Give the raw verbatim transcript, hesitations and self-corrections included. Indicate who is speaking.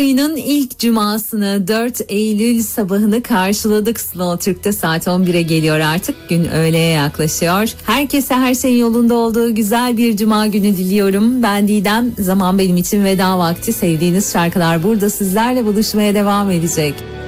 Speaker 1: ayının ilk cumasını, dört Eylül sabahını karşıladık. Slow Türk'te saat on bire geliyor artık. Gün öğleye yaklaşıyor. Herkese her şeyin yolunda olduğu güzel bir cuma günü diliyorum. Ben Didem. Zaman benim için veda vakti. Sevdiğiniz şarkılar burada sizlerle buluşmaya devam edecek.